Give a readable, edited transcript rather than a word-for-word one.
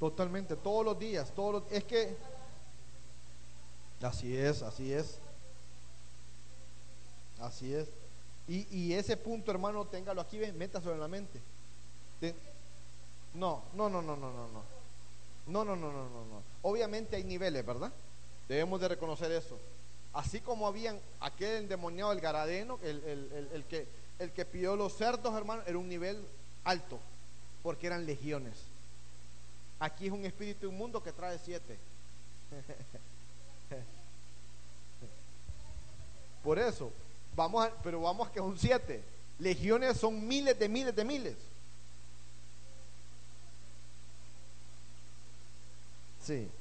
Totalmente, todos los días, es que así es, así es, así es. Y ese punto, hermano, téngalo aquí, métaselo en la mente. Te- no, no, no, no, no, no, no. No, no, no, no, no, no. Obviamente hay niveles, ¿verdad? Debemos de reconocer eso. Así como habían aquel endemoniado, el Garadeno, el que pidió los cerdos, hermano, era un nivel alto, porque eran legiones. Aquí es un espíritu inmundo que trae 7. Por eso, pero vamos a que son 7. Legiones son miles de miles de miles. Sí.